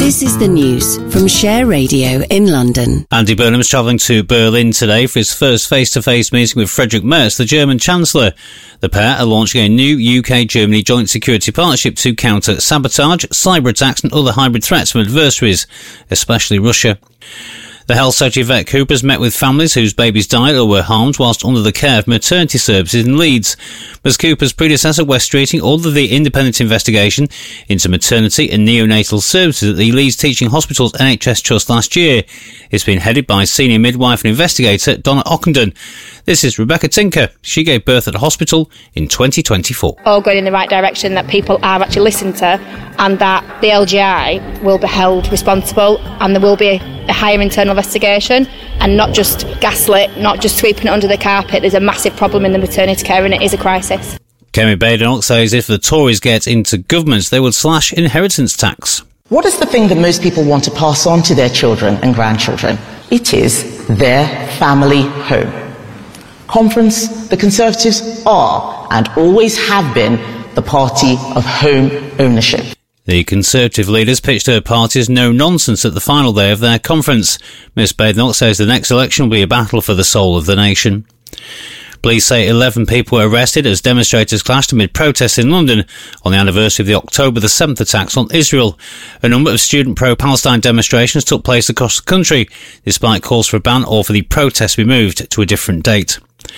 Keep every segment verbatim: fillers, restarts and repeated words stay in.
This is the news from Share Radio in London. Andy Burnham is travelling to Berlin today for his first face-to-face meeting with Friedrich Merz, the German Chancellor. The pair are launching a new U K-Germany joint security partnership to counter sabotage, cyber attacks and other hybrid threats from adversaries, especially Russia. The Health Secretary Vet Cooper has met with families whose babies died or were harmed whilst under the care of maternity services in Leeds. Ms Cooper's predecessor, West Streeting, ordered the independent investigation into maternity and neonatal services at the Leeds Teaching Hospitals N H S Trust last year. It's been headed by senior midwife and investigator Donna Ockenden. This is Rebecca Tinker. She gave birth at a hospital in twenty twenty-four. All going in the right direction, that people are actually listened to and that the L G I will be held responsible and there will be a higher internal investigation and not just gaslit, not just sweeping it under the carpet. There's a massive problem in the maternity care and it is a crisis. Kemi Badenoch says if the Tories get into government, they would slash inheritance tax. What is the thing that most people want to pass on to their children and grandchildren? It is their family home. Conference, the Conservatives are and always have been the party of home ownership. The Conservative leaders pitched her party as no-nonsense at the final day of their conference. Miss Badenoch says the next election will be a battle for the soul of the nation. Police say eleven people were arrested as demonstrators clashed amid protests in London on the anniversary of the October the seventh attacks on Israel. A number of student pro-Palestine demonstrations took place across the country, despite calls for a ban or for the protests to be moved to a different date.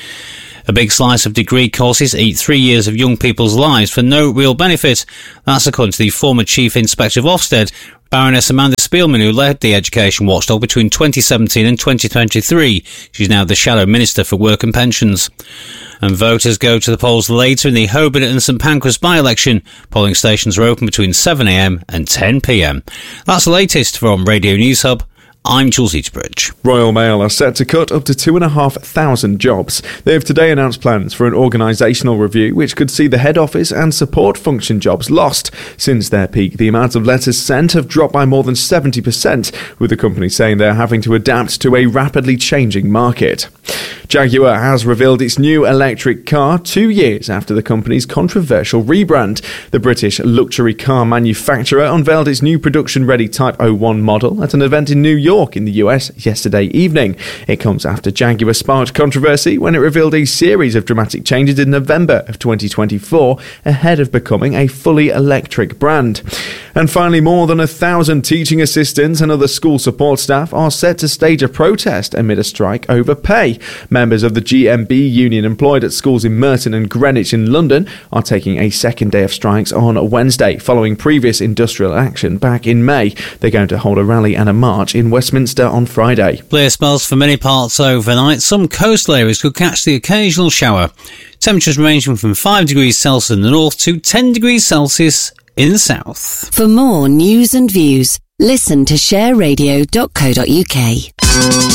A big slice of degree courses eat three years of young people's lives for no real benefit. That's according to the former Chief Inspector of Ofsted, Baroness Amanda Spielman, who led the education watchdog between twenty seventeen and twenty twenty-three. She's now the Shadow Minister for Work and Pensions. And voters go to the polls later in the Holborn and St Pancras by-election. Polling stations are open between seven a m and ten p m. That's the latest from Radio News Hub. I'm Jules Eaterbridge. Royal Mail are set to cut up to two and a half thousand jobs. They have today announced plans for an organisational review which could see the head office and support function jobs lost. Since their peak, the amount of letters sent have dropped by more than seventy percent, with the company saying they're having to adapt to a rapidly changing market. Jaguar has revealed its new electric car two years after the company's controversial rebrand. The British luxury car manufacturer unveiled its new production-ready Type oh one model at an event in New York in the U S yesterday evening. It comes after Jaguar sparked controversy when it revealed a series of dramatic changes in November of twenty twenty-four ahead of becoming a fully electric brand. And finally, more than a thousand teaching assistants and other school support staff are set to stage a protest amid a strike over pay. Members of the G M B union employed at schools in Merton and Greenwich in London are taking a second day of strikes on Wednesday, following previous industrial action back in May. They're going to hold a rally and a march in Westminster on Friday. Clear spells for many parts overnight. Some coastal areas could catch the occasional shower. Temperatures ranging from five degrees Celsius in the north to ten degrees Celsius in the south. For more news and views, listen to share radio dot co dot uk.